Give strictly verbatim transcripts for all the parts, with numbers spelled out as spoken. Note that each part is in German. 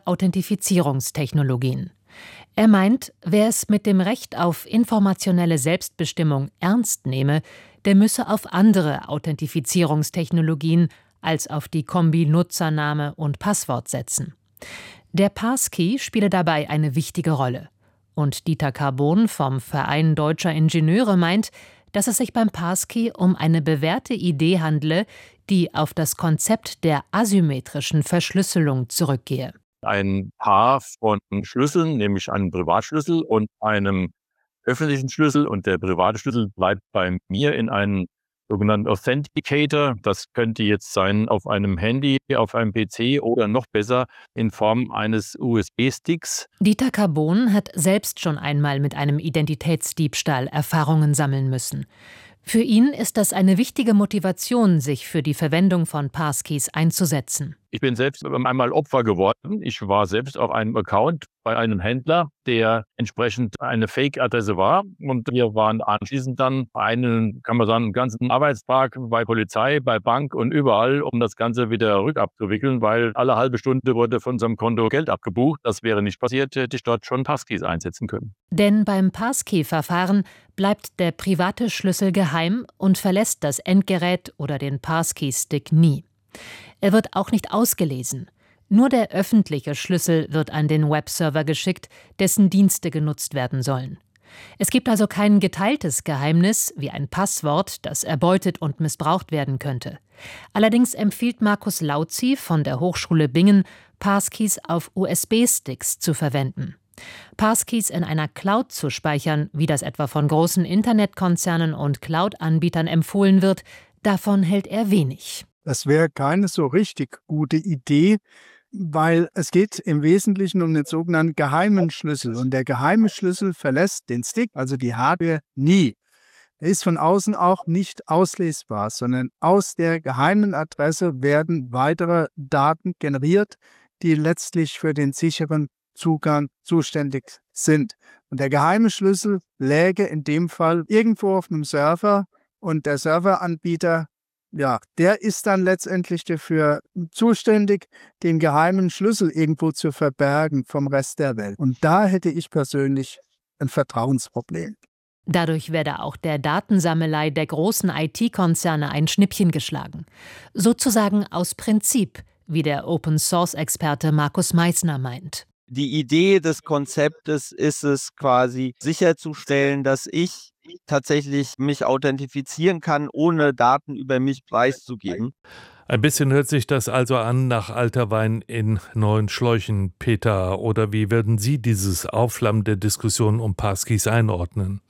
Authentifizierungstechnologien. Er meint, wer es mit dem Recht auf informationelle Selbstbestimmung ernst nehme, der müsse auf andere Authentifizierungstechnologien als auf die Kombi Nutzername und Passwort setzen. Der Passkey spiele dabei eine wichtige Rolle. Und Dieter Carbon vom Verein Deutscher Ingenieure meint, dass es sich beim Passkey um eine bewährte Idee handle, die auf das Konzept der asymmetrischen Verschlüsselung zurückgehe. Ein Paar von Schlüsseln, nämlich einem Privatschlüssel und einem öffentlichen Schlüssel, und der private Schlüssel bleibt bei mir in einem sogenannten Authenticator. Das könnte jetzt sein auf einem Handy, auf einem P C oder noch besser in Form eines U S B-Sticks. Dieter Carbon hat selbst schon einmal mit einem Identitätsdiebstahl Erfahrungen sammeln müssen. Für ihn ist das eine wichtige Motivation, sich für die Verwendung von Passkeys einzusetzen. Ich bin selbst einmal Opfer geworden. Ich war selbst auf einem Account bei einem Händler, der entsprechend eine Fake-Adresse war. Und wir waren anschließend dann einen, kann man sagen, ganzen Arbeitstag bei Polizei, bei Bank und überall, um das Ganze wieder rückabzuwickeln, weil alle halbe Stunde wurde von unserem Konto Geld abgebucht. Das wäre nicht passiert, hätte ich dort schon Passkeys einsetzen können. Denn beim Passkey-Verfahren bleibt der private Schlüssel geheim und verlässt das Endgerät oder den Passkey-Stick nie. Er wird auch nicht ausgelesen. Nur der öffentliche Schlüssel wird an den Webserver geschickt, dessen Dienste genutzt werden sollen. Es gibt also kein geteiltes Geheimnis wie ein Passwort, das erbeutet und missbraucht werden könnte. Allerdings empfiehlt Markus Lauzi von der Hochschule Bingen, Passkeys auf U S B-Sticks zu verwenden. Passkeys in einer Cloud zu speichern, wie das etwa von großen Internetkonzernen und Cloud-Anbietern empfohlen wird, davon hält er wenig. Das wäre keine so richtig gute Idee, weil es geht im Wesentlichen um den sogenannten geheimen Schlüssel. Und der geheime Schlüssel verlässt den Stick, also die Hardware, nie. Er ist von außen auch nicht auslesbar, sondern aus der geheimen Adresse werden weitere Daten generiert, die letztlich für den sicheren Zugang zuständig sind. Und der geheime Schlüssel läge in dem Fall irgendwo auf einem Server, und der Serveranbieter, ja, der ist dann letztendlich dafür zuständig, den geheimen Schlüssel irgendwo zu verbergen vom Rest der Welt. Und da hätte ich persönlich ein Vertrauensproblem. Dadurch werde auch der Datensammelei der großen I T-Konzerne ein Schnippchen geschlagen. Sozusagen aus Prinzip, wie der Open-Source-Experte Markus Meissner meint. Die Idee des Konzeptes ist es quasi sicherzustellen, dass ich tatsächlich mich authentifizieren kann, ohne Daten über mich preiszugeben. Ein bisschen hört sich das also an nach alter Wein in neuen Schläuchen, Peter. Oder wie würden Sie dieses Aufflammen der Diskussion um Passkeys einordnen?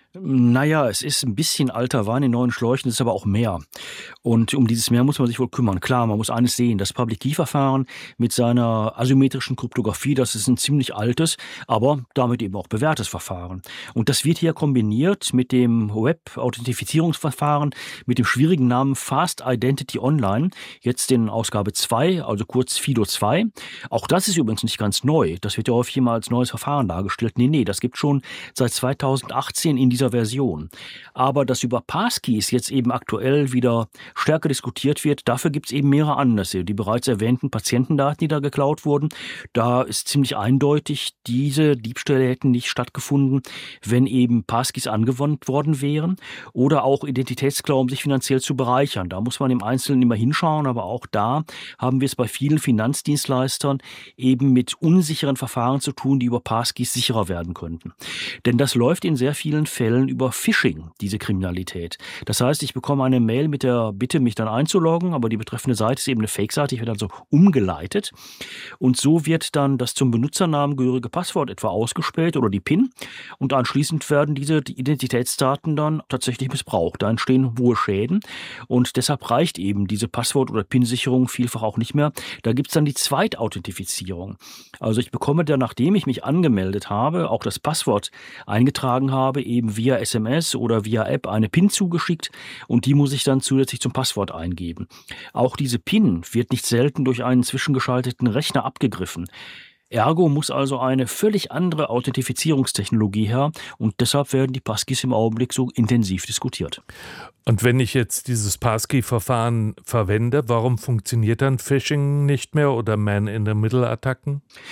Naja, es ist ein bisschen alter Wein in neuen Schläuchen, es ist aber auch mehr. Und um dieses Mehr muss man sich wohl kümmern. Klar, man muss eines sehen, das Public-Key-Verfahren mit seiner asymmetrischen Kryptographie, das ist ein ziemlich altes, aber damit eben auch bewährtes Verfahren. Und das wird hier kombiniert mit dem Web-Authentifizierungsverfahren mit dem schwierigen Namen Fast Identity Online, jetzt in Ausgabe zwei, also kurz FIDO zwei. Auch das ist übrigens nicht ganz neu. Das wird ja häufig immer als neues Verfahren dargestellt. Nee, nee, das gibt schon seit zweitausendachtzehn in dieser Version. Aber dass über Passkeys jetzt eben aktuell wieder stärker diskutiert wird, dafür gibt es eben mehrere Anlässe. Die bereits erwähnten Patientendaten, die da geklaut wurden, da ist ziemlich eindeutig, diese Diebstähle hätten nicht stattgefunden, wenn eben Passkeys angewandt worden wären. Oder auch Identitätsklau, um sich finanziell zu bereichern. Da muss man im Einzelnen immer hinschauen, aber auch da haben wir es bei vielen Finanzdienstleistern eben mit unsicheren Verfahren zu tun, die über Passkeys sicherer werden könnten. Denn das läuft in sehr vielen Fällen über Phishing, diese Kriminalität. Das heißt, ich bekomme eine Mail mit der Bitte, mich dann einzuloggen, aber die betreffende Seite ist eben eine Fake-Seite, ich werde also umgeleitet und so wird dann das zum Benutzernamen gehörige Passwort etwa ausgespäht oder die PIN und anschließend werden diese Identitätsdaten dann tatsächlich missbraucht. Da entstehen hohe Schäden und deshalb reicht eben diese Passwort- oder PIN-Sicherung vielfach auch nicht mehr. Da gibt es dann die Zweitauthentifizierung. Also ich bekomme dann, nachdem ich mich angemeldet habe, auch das Passwort eingetragen habe, eben via S M S oder via App eine PIN zugeschickt und die muss ich dann zusätzlich zum Passwort eingeben. Auch diese PIN wird nicht selten durch einen zwischengeschalteten Rechner abgegriffen. Ergo muss also eine völlig andere Authentifizierungstechnologie her und deshalb werden die Passkeys im Augenblick so intensiv diskutiert. Und wenn ich jetzt dieses Passkey-Verfahren verwende, warum funktioniert dann Phishing nicht mehr oder Man-in-the-Middle-Attacken?